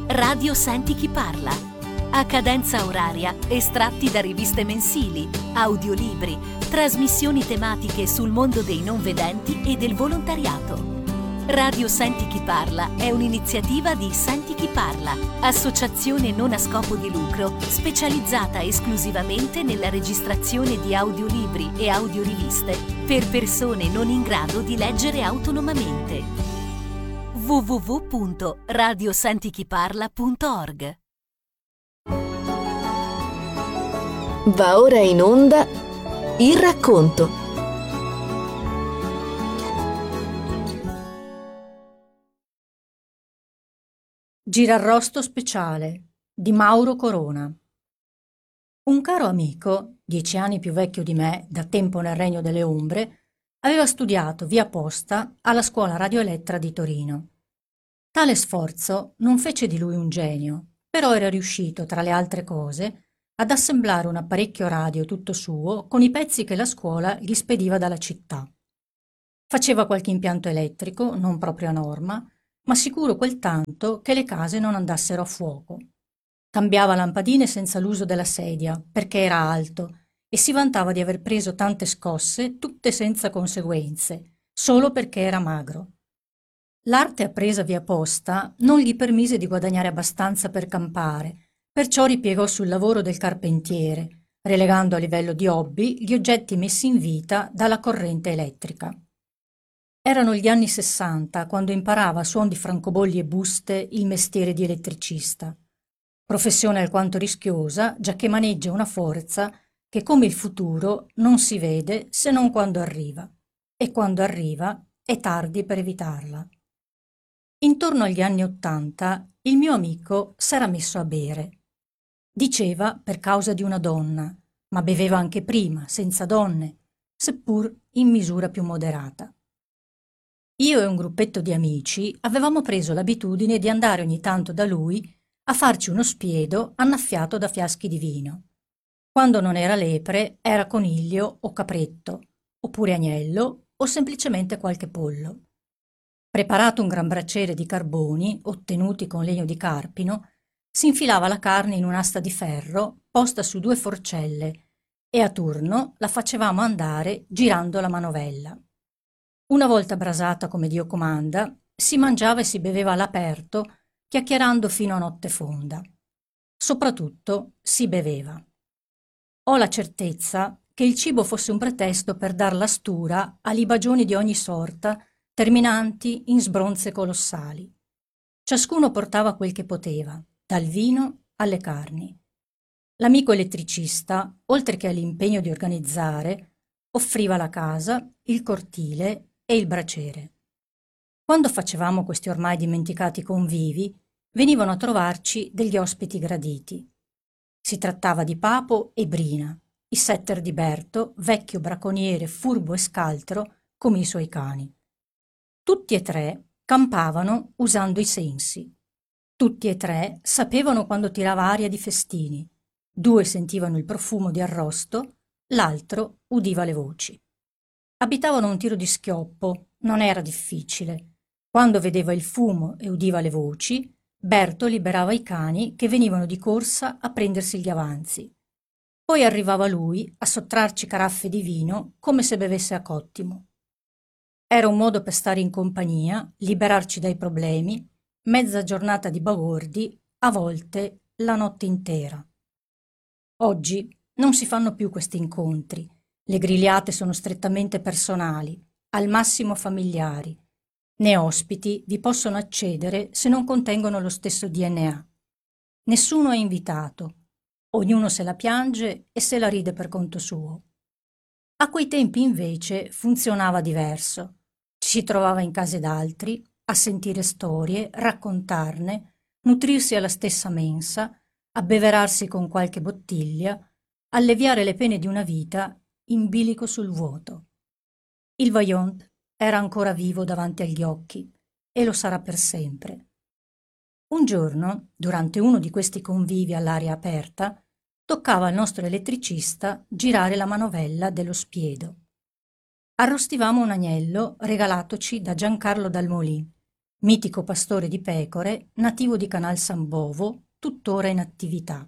Radio Senti chi parla. A cadenza oraria, estratti da riviste mensili, audiolibri, trasmissioni tematiche sul mondo dei non vedenti e del volontariato. Radio Senti chi parla è un'iniziativa di Senti chi parla, associazione non a scopo di lucro specializzata esclusivamente nella registrazione di audiolibri e audioriviste per persone non in grado di leggere autonomamente. www.radiosentichiparla.org. Va ora in onda Il racconto. Girarrosto speciale di Mauro Corona. Un caro amico, 10 anni più vecchio di me, da tempo nel Regno delle Ombre, aveva studiato via posta alla scuola radioelettra di Torino. Tale sforzo non fece di lui un genio, però era riuscito, tra le altre cose, ad assemblare un apparecchio radio tutto suo con i pezzi che la scuola gli spediva dalla città. Faceva qualche impianto elettrico, non proprio a norma, ma sicuro quel tanto che le case non andassero a fuoco. Cambiava lampadine senza l'uso della sedia, perché era alto, e si vantava di aver preso tante scosse, tutte senza conseguenze, solo perché era magro. L'arte appresa via posta non gli permise di guadagnare abbastanza per campare, perciò ripiegò sul lavoro del carpentiere, relegando a livello di hobby gli oggetti messi in vita dalla corrente elettrica. Erano gli anni 60 quando imparava a suon di francobolli e buste il mestiere di elettricista, professione alquanto rischiosa, giacché maneggia una forza che, come il futuro, non si vede se non quando arriva, e quando arriva è tardi per evitarla. Intorno agli anni 80 il mio amico s'era messo a bere. Diceva per causa di una donna, ma beveva anche prima, senza donne, seppur in misura più moderata. Io e un gruppetto di amici avevamo preso l'abitudine di andare ogni tanto da lui a farci uno spiedo annaffiato da fiaschi di vino. Quando non era lepre, era coniglio o capretto, oppure agnello o semplicemente qualche pollo. Preparato un gran braciere di carboni, ottenuti con legno di carpino, si infilava la carne in un'asta di ferro posta su 2 forcelle e a turno la facevamo andare girando la manovella. Una volta brasata come Dio comanda, si mangiava e si beveva all'aperto, chiacchierando fino a notte fonda. Soprattutto si beveva. Ho la certezza che il cibo fosse un pretesto per dar la stura a libagioni di ogni sorta, terminanti in sbronze colossali. Ciascuno portava quel che poteva, dal vino alle carni. L'amico elettricista, oltre che all'impegno di organizzare, offriva la casa, il cortile e il braciere. Quando facevamo questi ormai dimenticati convivi, venivano a trovarci degli ospiti graditi. Si trattava di Papo e Brina, i setter di Berto, vecchio bracconiere furbo e scaltro come i suoi cani. Tutti e 3 campavano usando i sensi. Tutti e 3 sapevano quando tirava aria di festini. 2 sentivano il profumo di arrosto, l'altro udiva le voci. Abitavano un tiro di schioppo, non era difficile. Quando vedeva il fumo e udiva le voci, Berto liberava i cani che venivano di corsa a prendersi gli avanzi. Poi arrivava lui a sottrarci caraffe di vino come se bevesse a cottimo. Era un modo per stare in compagnia, liberarci dai problemi, mezza giornata di bagordi, a volte la notte intera. Oggi non si fanno più questi incontri. Le grigliate sono strettamente personali, al massimo familiari. Né ospiti vi possono accedere se non contengono lo stesso DNA. Nessuno è invitato. Ognuno se la piange e se la ride per conto suo. A quei tempi invece funzionava diverso. Ci si trovava in case d'altri, a sentire storie, raccontarne, nutrirsi alla stessa mensa, abbeverarsi con qualche bottiglia, alleviare le pene di una vita in bilico sul vuoto. Il Vaillant era ancora vivo davanti agli occhi e lo sarà per sempre. Un giorno, durante uno di questi convivi all'aria aperta, toccava al nostro elettricista girare la manovella dello spiedo. Arrostivamo un agnello regalatoci da Giancarlo Dalmolì, mitico pastore di pecore, nativo di Canal San Bovo, tuttora in attività.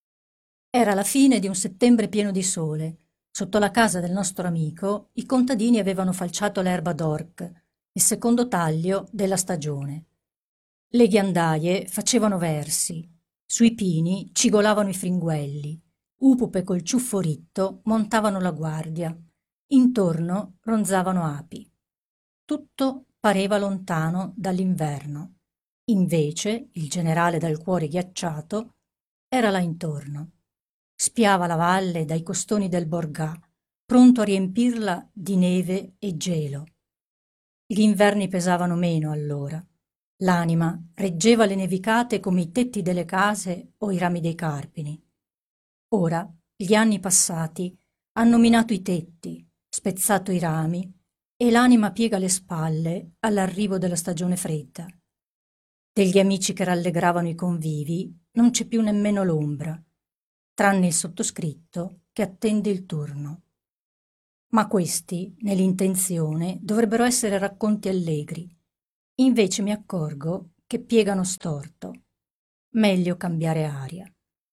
Era la fine di un settembre pieno di sole. Sotto la casa del nostro amico i contadini avevano falciato l'erba d'orc, il secondo taglio della stagione. Le ghiandaie facevano versi, sui pini cigolavano i fringuelli, upupe col ciuffo ritto montavano la guardia, intorno ronzavano api. Tutto pareva lontano dall'inverno. Invece il generale dal cuore ghiacciato era là intorno. Spiava la valle dai costoni del Borgà, pronto a riempirla di neve e gelo. Gli inverni pesavano meno allora. L'anima reggeva le nevicate come i tetti delle case o i rami dei carpini. Ora gli anni passati hanno minato i tetti, spezzato i rami e l'anima piega le spalle all'arrivo della stagione fredda. Degli amici che rallegravano i convivi non c'è più nemmeno l'ombra, tranne il sottoscritto che attende il turno. Ma questi, nell'intenzione, dovrebbero essere racconti allegri. Invece mi accorgo che piegano storto. Meglio cambiare aria.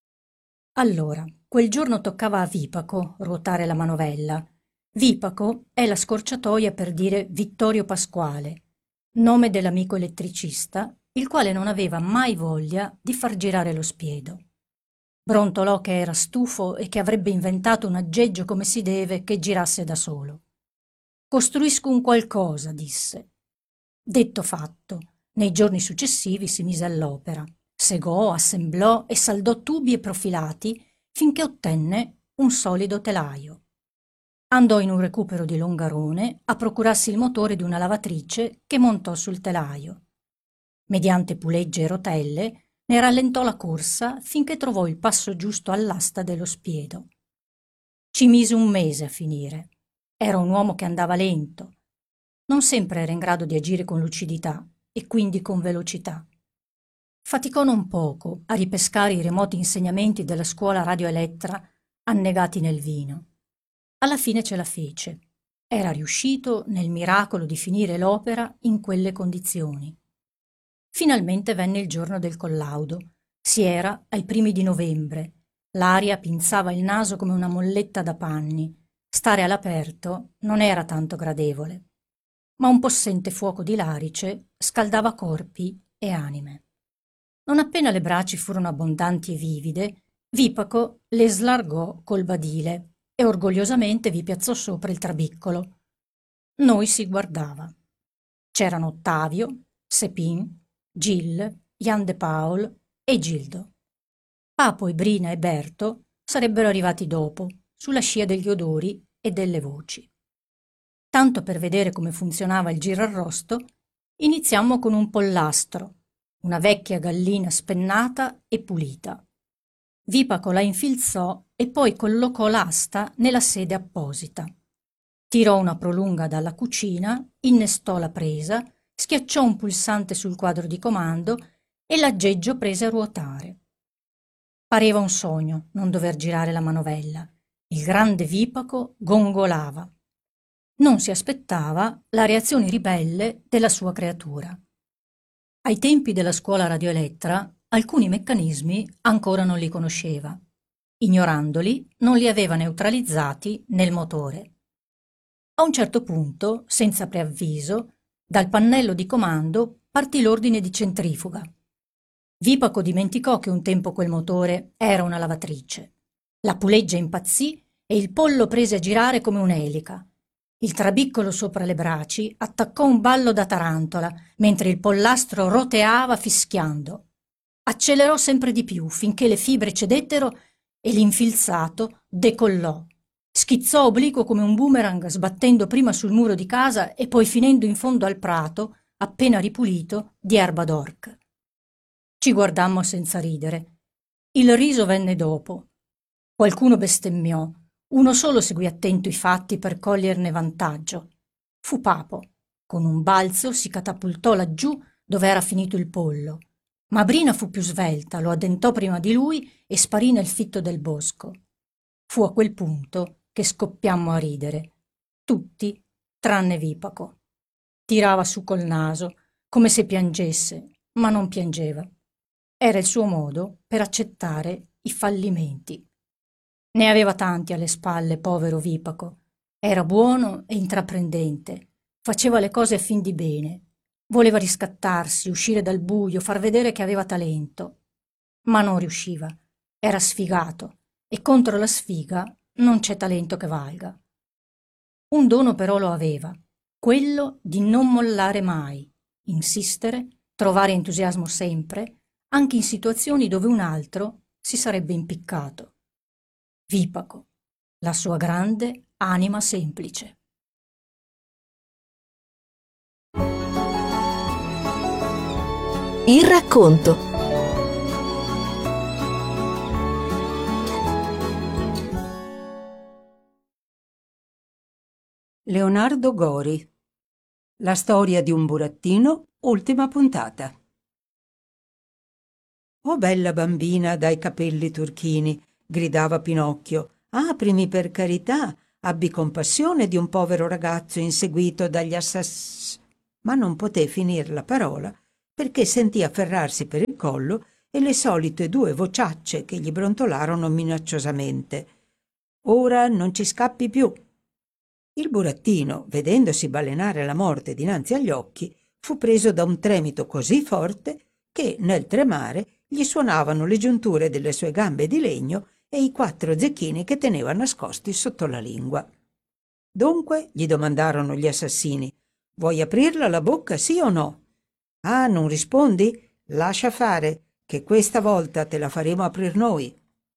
Allora, quel giorno toccava a Vipaco ruotare la manovella. Vipaco è la scorciatoia per dire Vittorio Pasquale, nome dell'amico elettricista, il quale non aveva mai voglia di far girare lo spiedo. Brontolò che era stufo e che avrebbe inventato un aggeggio come si deve che girasse da solo. «Costruisco un qualcosa», disse. Detto fatto, nei giorni successivi si mise all'opera, segò, assemblò e saldò tubi e profilati finché ottenne un solido telaio. Andò in un recupero di Longarone a procurarsi il motore di una lavatrice che montò sul telaio. Mediante pulegge e rotelle ne rallentò la corsa finché trovò il passo giusto all'asta dello spiedo. Ci mise un mese a finire. Era un uomo che andava lento. Non sempre era in grado di agire con lucidità e quindi con velocità. Faticò non poco a ripescare i remoti insegnamenti della scuola radioelettra annegati nel vino. Alla fine ce la fece. Era riuscito nel miracolo di finire l'opera in quelle condizioni. Finalmente venne il giorno del collaudo. Si era ai primi di novembre. L'aria pinzava il naso come una molletta da panni. Stare all'aperto non era tanto gradevole. Ma un possente fuoco di larice scaldava corpi e anime. Non appena le braci furono abbondanti e vivide, Vipaco le slargò col badile e orgogliosamente vi piazzò sopra il trabiccolo. Noi si guardava. C'erano Ottavio, Sepin, Gil, Jan de Paul e Gildo. Papo e Brina e Berto sarebbero arrivati dopo, sulla scia degli odori e delle voci. Tanto per vedere come funzionava il girarrosto, iniziammo con un pollastro, una vecchia gallina spennata e pulita. Vipaco la infilzò e poi collocò l'asta nella sede apposita. Tirò una prolunga dalla cucina, innestò la presa, schiacciò un pulsante sul quadro di comando e l'aggeggio prese a ruotare. Pareva un sogno non dover girare la manovella. Il grande Vipaco gongolava. Non si aspettava la reazione ribelle della sua creatura. Ai tempi della scuola radioelettra alcuni meccanismi ancora non li conosceva. Ignorandoli, non li aveva neutralizzati nel motore. A un certo punto, senza preavviso, dal pannello di comando partì l'ordine di centrifuga. Vipaco dimenticò che un tempo quel motore era una lavatrice. La puleggia impazzì e il pollo prese a girare come un'elica. Il trabiccolo sopra le braci attaccò un ballo da tarantola, mentre il pollastro roteava fischiando. Accelerò sempre di più finché le fibre cedettero e l'infilzato decollò. Schizzò obliquo come un boomerang, sbattendo prima sul muro di casa e poi finendo in fondo al prato, appena ripulito, di erba d'orc. Ci guardammo senza ridere. Il riso venne dopo. Qualcuno bestemmiò. Uno solo seguì attento i fatti per coglierne vantaggio. Fu Papo. Con un balzo si catapultò laggiù dove era finito il pollo. Ma Brina fu più svelta, lo addentò prima di lui e sparì nel fitto del bosco. Fu a quel punto che scoppiammo a ridere. Tutti, tranne Vipaco. Tirava su col naso, come se piangesse, ma non piangeva. Era il suo modo per accettare i fallimenti. Ne aveva tanti alle spalle, povero Vipaco. Era buono e intraprendente, faceva le cose a fin di bene, voleva riscattarsi, uscire dal buio, far vedere che aveva talento. Ma non riusciva, era sfigato e contro la sfiga non c'è talento che valga. Un dono però lo aveva, quello di non mollare mai, insistere, trovare entusiasmo sempre, anche in situazioni dove un altro si sarebbe impiccato. Vipaco, la sua grande anima semplice. Il racconto. Leonardo Gori. La storia di un burattino, ultima puntata. «Oh bella bambina dai capelli turchini», gridava Pinocchio, «aprimi per carità, abbi compassione di un povero ragazzo inseguito dagli Ma non poté finir la parola perché sentì afferrarsi per il collo e le solite due vociacce che gli brontolarono minacciosamente: «Ora non ci scappi più». Il burattino, vedendosi balenare la morte dinanzi agli occhi, fu preso da un tremito così forte che, nel tremare, gli suonavano le giunture delle sue gambe di legno e i 4 zecchini che teneva nascosti sotto la lingua. «Dunque», gli domandarono gli assassini, «vuoi aprirla la bocca, sì o no?» «Ah, non rispondi? Lascia fare, che questa volta te la faremo aprir noi».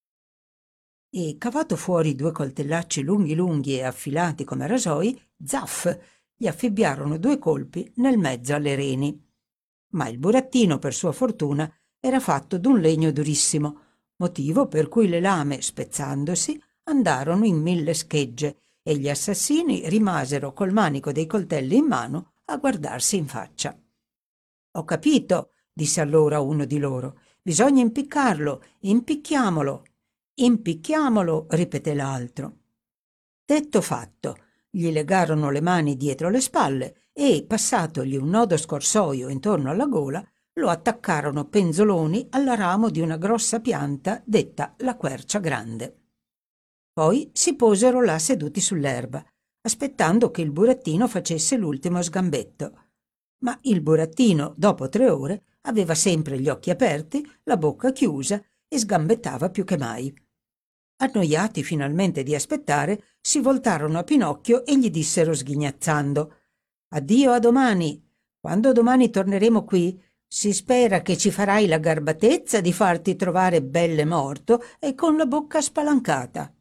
E, cavato fuori 2 coltellacci lunghi lunghi e affilati come rasoi, zaff, gli affibbiarono 2 colpi nel mezzo alle reni. Ma il burattino, per sua fortuna, era fatto d'un legno durissimo, motivo per cui le lame, spezzandosi, andarono in 1000 schegge e gli assassini rimasero col manico dei coltelli in mano a guardarsi in faccia. «Ho capito», disse allora uno di loro, «bisogna impiccarlo, impicchiamolo». «Impicchiamolo», ripeté l'altro. Detto fatto, gli legarono le mani dietro le spalle e, passatogli un nodo scorsoio intorno alla gola, lo attaccarono penzoloni alla ramo di una grossa pianta detta la quercia grande. Poi si posero là seduti sull'erba, aspettando che il burattino facesse l'ultimo sgambetto. Ma il burattino, dopo 3 ore, aveva sempre gli occhi aperti, la bocca chiusa e sgambettava più che mai. Annoiati finalmente di aspettare, si voltarono a Pinocchio e gli dissero sghignazzando: «Addio, a domani. Quando domani torneremo qui, si spera che ci farai la garbatezza di farti trovare belle morto e con la bocca spalancata».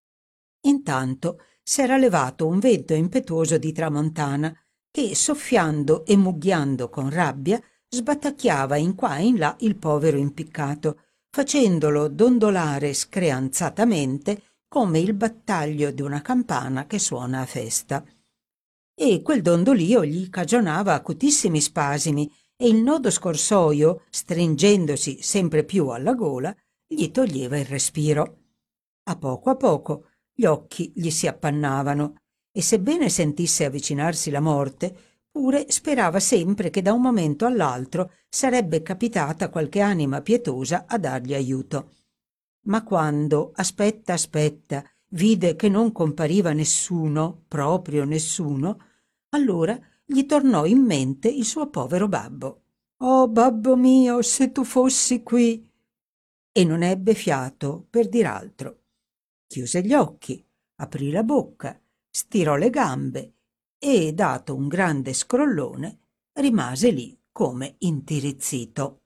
Intanto s'era levato un vento impetuoso di tramontana che, soffiando e mugghiando con rabbia, sbatacchiava in qua e in là il povero impiccato, facendolo dondolare screanzatamente come il battaglio di una campana che suona a festa. E quel dondolio gli cagionava acutissimi spasimi e il nodo scorsoio, stringendosi sempre più alla gola, gli toglieva il respiro. A poco gli occhi gli si appannavano e, sebbene sentisse avvicinarsi la morte, pure sperava sempre che da un momento all'altro sarebbe capitata qualche anima pietosa a dargli aiuto. Ma quando, aspetta, vide che non compariva nessuno, proprio nessuno, allora gli tornò in mente il suo povero babbo. «Oh, babbo mio, se tu fossi qui!» E non ebbe fiato per dir altro. Chiuse gli occhi, aprì la bocca, stirò le gambe e, dato un grande scrollone, rimase lì come intirizzito.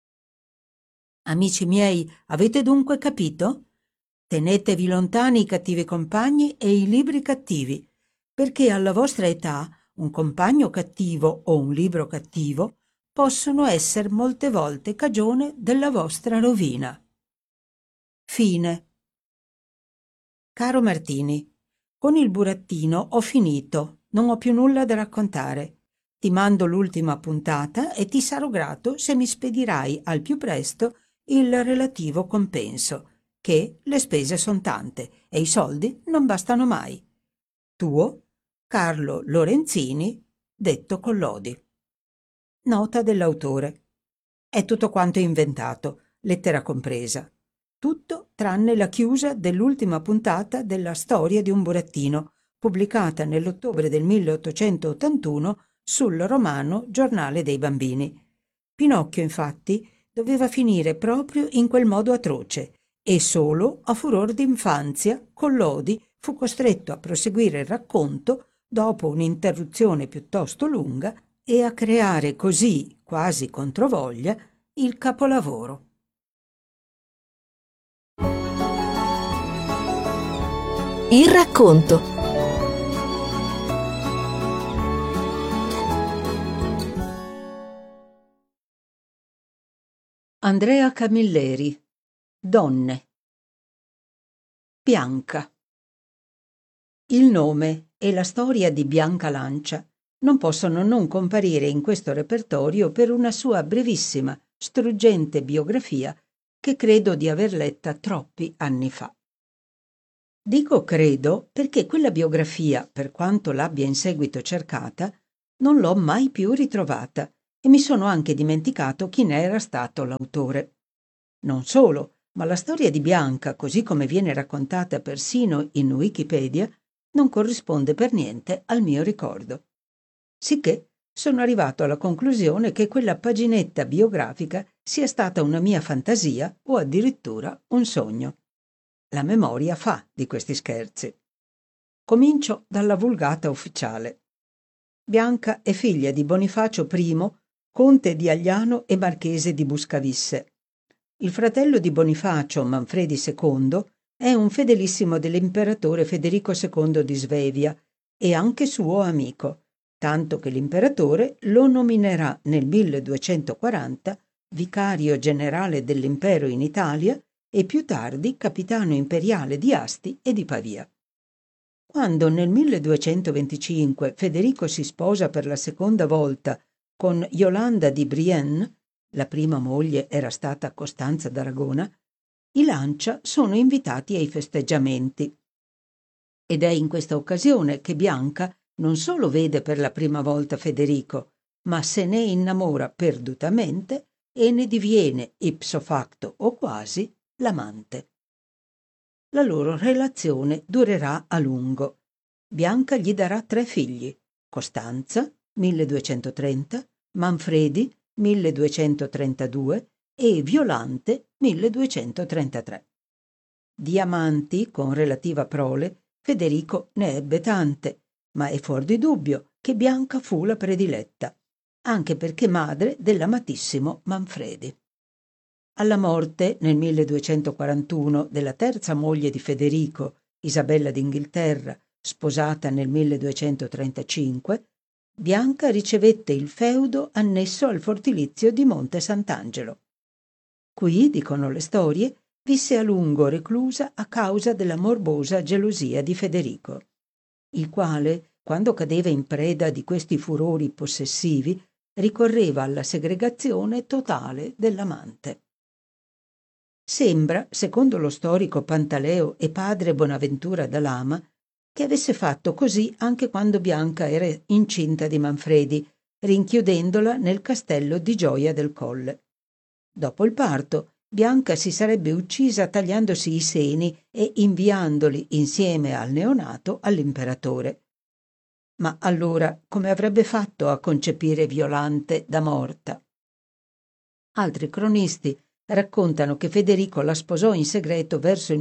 Amici miei, avete dunque capito? Tenetevi lontani i cattivi compagni e i libri cattivi, perché alla vostra età un compagno cattivo o un libro cattivo possono essere molte volte cagione della vostra rovina. Fine. Caro Martini, con il burattino ho finito, non ho più nulla da raccontare. Ti mando l'ultima puntata e ti sarò grato se mi spedirai al più presto il relativo compenso, che le spese son tante e i soldi non bastano mai. Tuo, Carlo Lorenzini, detto Collodi. Nota dell'autore. È tutto quanto inventato, lettera compresa. Tutto tranne la chiusa dell'ultima puntata della Storia di un burattino, pubblicata nell'ottobre del 1881 sul romano Giornale dei bambini. Pinocchio, infatti, doveva finire proprio in quel modo atroce e solo a furor d'infanzia Collodi fu costretto a proseguire il racconto dopo un'interruzione piuttosto lunga e a creare così, quasi controvoglia, il capolavoro. Il racconto. Andrea Camilleri. Donne. Bianca. Il nome e la storia di Bianca Lancia non possono non comparire in questo repertorio per una sua brevissima, struggente biografia che credo di aver letta troppi anni fa. Dico credo perché quella biografia, per quanto l'abbia in seguito cercata, non l'ho mai più ritrovata e mi sono anche dimenticato chi ne era stato l'autore. Non solo, ma la storia di Bianca, così come viene raccontata persino in Wikipedia, non corrisponde per niente al mio ricordo. Sicché sono arrivato alla conclusione che quella paginetta biografica sia stata una mia fantasia o addirittura un sogno. La memoria fa di questi scherzi. Comincio dalla vulgata ufficiale. Bianca è figlia di Bonifacio I, conte di Agliano e marchese di Buscavisse. Il fratello di Bonifacio, Manfredi II, è un fedelissimo dell'imperatore Federico II di Svevia e anche suo amico, tanto che l'imperatore lo nominerà nel 1240 vicario generale dell'impero in Italia e più tardi capitano imperiale di Asti e di Pavia. Quando nel 1225 Federico si sposa per la seconda volta con Yolanda di Brienne, la prima moglie era stata Costanza d'Aragona, i Lancia sono invitati ai festeggiamenti. Ed è in questa occasione che Bianca non solo vede per la prima volta Federico, ma se ne innamora perdutamente e ne diviene, ipso facto o quasi, l'amante. La loro relazione durerà a lungo. Bianca gli darà 3 figli: Costanza, 1230, Manfredi, 1232 e Violante, 1233. Di amanti, con relativa prole, Federico ne ebbe tante, ma è fuor di dubbio che Bianca fu la prediletta, anche perché madre dell'amatissimo Manfredi. Alla morte, nel 1241, della terza moglie di Federico, Isabella d'Inghilterra, sposata nel 1235, Bianca ricevette il feudo annesso al fortilizio di Monte Sant'Angelo. Qui, dicono le storie, visse a lungo reclusa a causa della morbosa gelosia di Federico, il quale, quando cadeva in preda di questi furori possessivi, ricorreva alla segregazione totale dell'amante. Sembra, secondo lo storico Pantaleo e padre Bonaventura da Lama, che avesse fatto così anche quando Bianca era incinta di Manfredi, rinchiudendola nel castello di Gioia del Colle. Dopo il parto, Bianca si sarebbe uccisa tagliandosi i seni e inviandoli insieme al neonato all'imperatore. Ma allora come avrebbe fatto a concepire Violante da morta? Altri cronisti raccontano che Federico la sposò in segreto verso il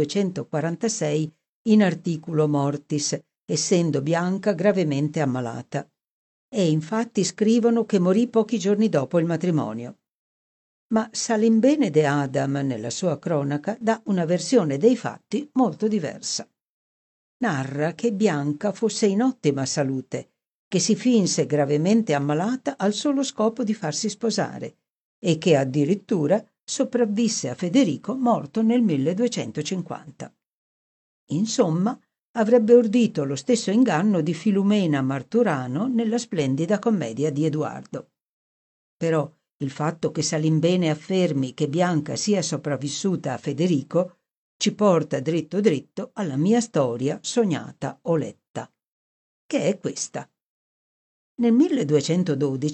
1246 in articulo mortis, essendo Bianca gravemente ammalata. E infatti scrivono che morì pochi giorni dopo il matrimonio. Ma Salimbene de Adam, nella sua cronaca, dà una versione dei fatti molto diversa. Narra che Bianca fosse in ottima salute, che si finse gravemente ammalata al solo scopo di farsi sposare e che addirittura sopravvisse a Federico morto nel 1250. Insomma, avrebbe ordito lo stesso inganno di Filumena Marturano nella splendida commedia di Edoardo. Però il fatto che Salimbene affermi che Bianca sia sopravvissuta a Federico ci porta dritto dritto alla mia storia sognata o letta, che è questa. Nel 1212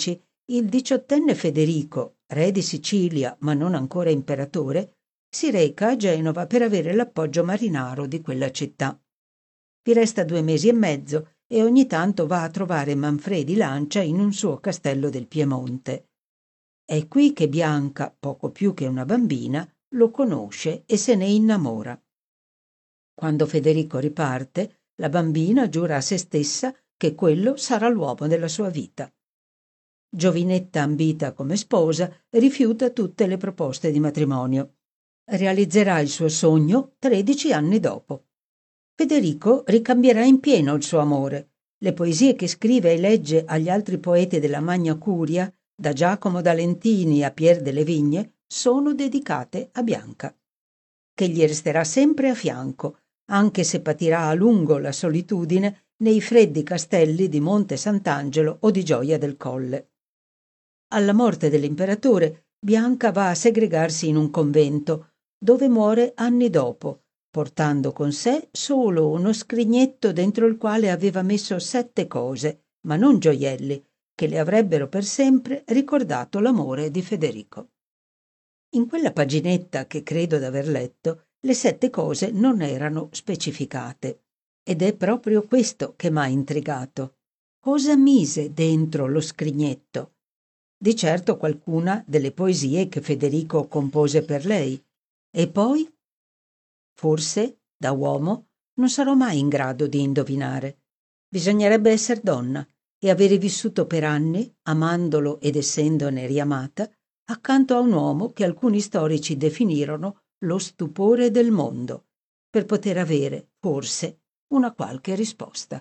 il 18enne Federico, re di Sicilia ma non ancora imperatore, si reca a Genova per avere l'appoggio marinaro di quella città. Vi resta 2 mesi e mezzo e ogni tanto va a trovare Manfredi Lancia in un suo castello del Piemonte. È qui che Bianca, poco più che una bambina, lo conosce e se ne innamora. Quando Federico riparte, la bambina giura a se stessa che quello sarà l'uomo della sua vita. Giovinetta ambita come sposa rifiuta tutte le proposte di matrimonio. Realizzerà il suo sogno 13 anni dopo. Federico ricambierà in pieno il suo amore. Le poesie che scrive e legge agli altri poeti della Magna Curia, da Giacomo da Lentini a Pier delle Vigne, sono dedicate a Bianca, che gli resterà sempre a fianco, anche se patirà a lungo la solitudine nei freddi castelli di Monte Sant'Angelo o di Gioia del Colle. Alla morte dell'imperatore, Bianca va a segregarsi in un convento, dove muore anni dopo, portando con sé solo uno scrignetto dentro il quale aveva messo 7 cose, ma non gioielli, che le avrebbero per sempre ricordato l'amore di Federico. In quella paginetta che credo d'aver letto, le 7 cose non erano specificate, ed è proprio questo che m'ha intrigato. Cosa mise dentro lo scrignetto? Di certo qualcuna delle poesie che Federico compose per lei. E poi? Forse, da uomo, non sarò mai in grado di indovinare. Bisognerebbe esser donna e avere vissuto per anni, amandolo ed essendone riamata, accanto a un uomo che alcuni storici definirono lo stupore del mondo, per poter avere, forse, una qualche risposta.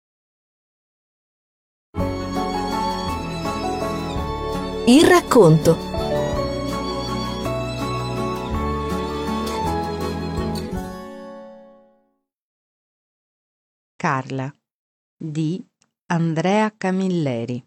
Il racconto. Carla di Andrea Camilleri.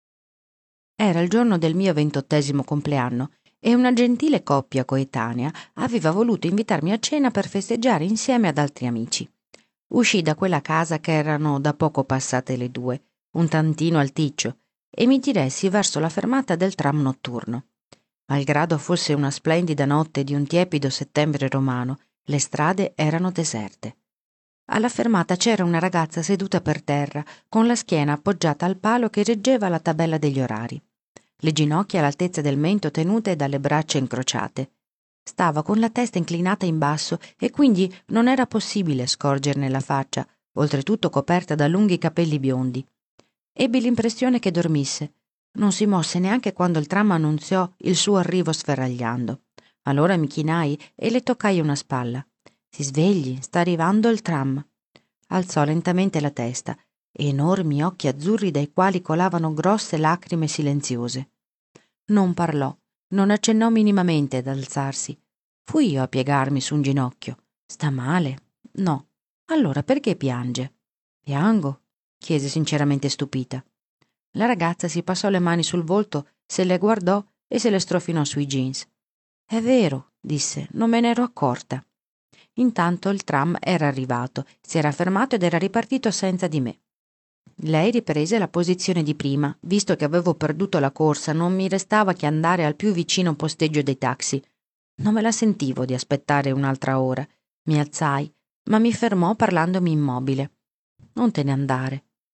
Era il giorno del mio 28° compleanno e una gentile coppia coetanea aveva voluto invitarmi a cena per festeggiare insieme ad altri amici. Uscii da quella casa che erano da poco passate le 2, un tantino alticcio, e mi diressi verso la fermata del tram notturno. Malgrado fosse una splendida notte di un tiepido settembre romano, le strade erano deserte. Alla fermata c'era una ragazza seduta per terra, con la schiena appoggiata al palo che reggeva la tabella degli orari, le ginocchia all'altezza del mento tenute dalle braccia incrociate. Stava con la testa inclinata in basso e quindi non era possibile scorgerne la faccia, oltretutto coperta da lunghi capelli biondi. Ebbi l'impressione che dormisse. Non si mosse neanche quando il tram annunziò il suo arrivo sferragliando. Allora mi chinai e le toccai una spalla. «Si svegli, sta arrivando il tram». Alzò lentamente la testa, enormi occhi azzurri dai quali colavano grosse lacrime silenziose. Non parlò, non accennò minimamente ad alzarsi. Fui io a piegarmi su un ginocchio. «Sta male?» «No». «Allora perché piange?» «Piango?» chiese sinceramente stupita. La ragazza si passò le mani sul volto, se le guardò e se le strofinò sui jeans. «È vero», disse, «non me ne ero accorta». Intanto il tram era arrivato, si era fermato ed era ripartito senza di me. Lei riprese la posizione di prima. Visto che avevo perduto la corsa, non mi restava che andare al più vicino posteggio dei taxi. Non me la sentivo di aspettare un'altra ora. Mi alzai, ma mi fermò parlandomi immobile. «Non te ne andare».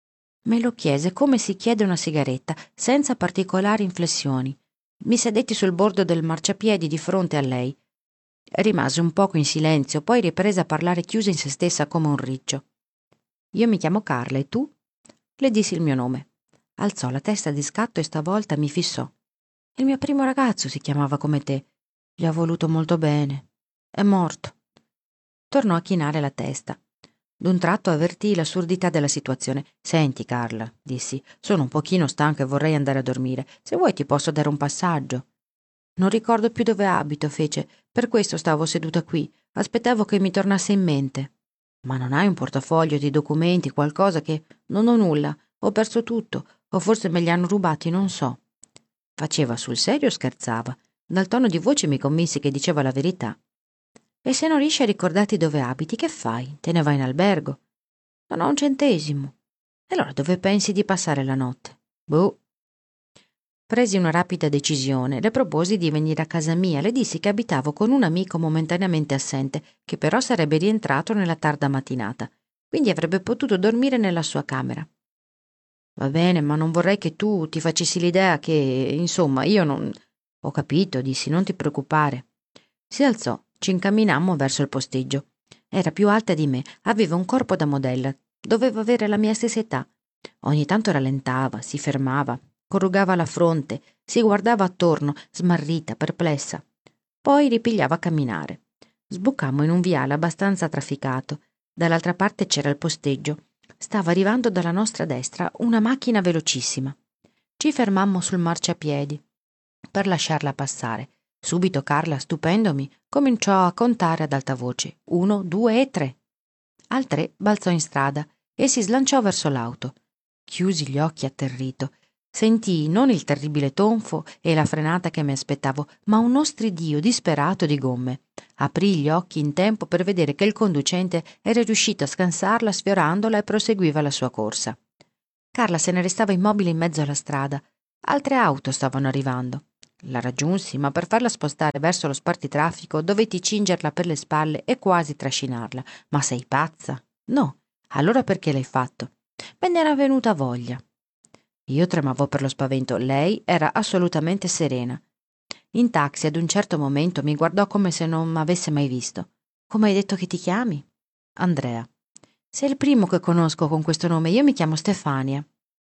Me lo chiese come si chiede una sigaretta, senza particolari inflessioni. Mi sedetti sul bordo del marciapiedi di fronte a lei. Rimase un poco in silenzio, poi riprese a parlare chiusa in se stessa come un riccio. «Io mi chiamo Carla, e tu?» Le dissi il mio nome. Alzò la testa di scatto e stavolta mi fissò. «Il mio primo ragazzo si chiamava come te. Gli ho voluto molto bene. È morto». Tornò a chinare la testa. D'un tratto avvertii l'assurdità della situazione. «Senti, Carla», dissi, «sono un pochino stanca e vorrei andare a dormire. Se vuoi ti posso dare un passaggio». «Non ricordo più dove abito», fece. «Per questo stavo seduta qui. Aspettavo che mi tornasse in mente». «Ma non hai un portafoglio di documenti, qualcosa che...» «Non ho nulla. Ho perso tutto. O forse me li hanno rubati, non so». Faceva sul serio o scherzava? Dal tono di voce mi convinsi che diceva la verità. «E se non riesci a ricordarti dove abiti, che fai? Te ne vai in albergo?» «Non ho un centesimo». «E allora dove pensi di passare la notte?» «Boh». Presi una rapida decisione, le proposi di venire a casa mia, le dissi che abitavo con un amico momentaneamente assente, che però sarebbe rientrato nella tarda mattinata, quindi avrebbe potuto dormire nella sua camera. Va bene, ma non vorrei che tu ti facessi l'idea che, insomma, io non... Ho capito, dissi, non ti preoccupare. Si alzò, ci incamminammo verso il posteggio. Era più alta di me, aveva un corpo da modella, doveva avere la mia stessa età. Ogni tanto rallentava, si fermava, corrugava la fronte, si guardava attorno, smarrita, perplessa. Poi ripigliava a camminare. Sbucammo in un viale abbastanza trafficato. Dall'altra parte c'era il posteggio. Stava arrivando dalla nostra destra una macchina velocissima. Ci fermammo sul marciapiedi per lasciarla passare. Subito Carla, stupendomi, cominciò a contare ad alta voce: 1, 2 e 3. Al 3 balzò in strada e si slanciò verso l'auto. Chiusi gli occhi atterrito. Sentii non il terribile tonfo e la frenata che mi aspettavo, ma uno stridio disperato di gomme. Aprì gli occhi in tempo per vedere che il conducente era riuscito a scansarla sfiorandola e proseguiva la sua corsa. Carla se ne restava immobile in mezzo alla strada. Altre auto stavano arrivando. La raggiunsi, ma per farla spostare verso lo spartitraffico dovetti cingerla per le spalle e quasi trascinarla. Ma sei pazza? No. Allora perché l'hai fatto? Me n'era venuta voglia. Io tremavo per lo spavento. Lei era assolutamente serena. In taxi ad un certo momento mi guardò come se non m'avesse mai visto. Come hai detto che ti chiami? Andrea. Sei il primo che conosco con questo nome. Io mi chiamo Stefania.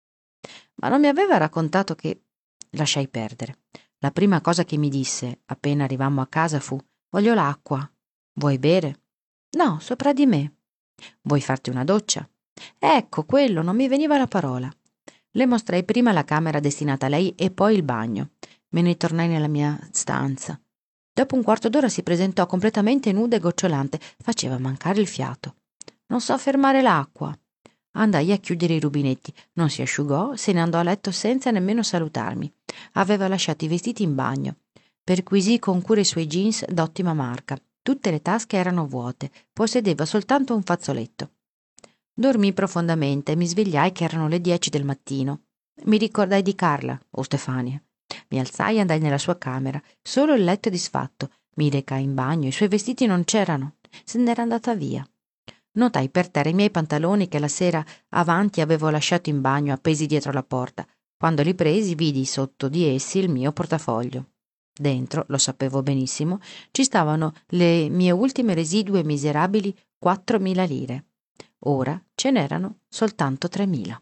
Ma non mi aveva raccontato che... Lasciai perdere. La prima cosa che mi disse, appena arrivammo a casa, fu: voglio l'acqua. Vuoi bere? No, sopra di me. Vuoi farti una doccia? Ecco, quello, non mi veniva la parola. Le mostrai prima la camera destinata a lei e poi il bagno. Me ne tornai nella mia stanza. Dopo un quarto d'ora si presentò completamente nuda e gocciolante. Faceva mancare il fiato. Non so fermare l'acqua. Andai a chiudere i rubinetti. Non si asciugò, se ne andò a letto senza nemmeno salutarmi. Aveva lasciato i vestiti in bagno. Perquisii con cura i suoi jeans d'ottima marca. Tutte le tasche erano vuote. Possedeva soltanto un fazzoletto. Dormii profondamente e mi svegliai che erano le 10 del mattino. Mi ricordai di Carla, o Stefania. Mi alzai e andai nella sua camera. Solo il letto disfatto. Mi recai in bagno. I suoi vestiti non c'erano. Se n'era andata via. Notai per terra i miei pantaloni che la sera avanti avevo lasciato in bagno appesi dietro la porta. Quando li presi vidi sotto di essi il mio portafoglio. Dentro, lo sapevo benissimo, ci stavano le mie ultime residue miserabili 4.000 lire. Ora ce n'erano soltanto 3.000.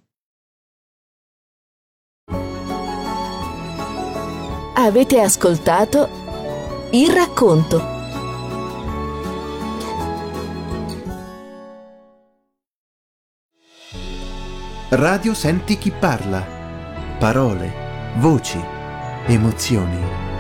Avete ascoltato Il racconto. Radio Senti chi parla. Parole, voci, emozioni.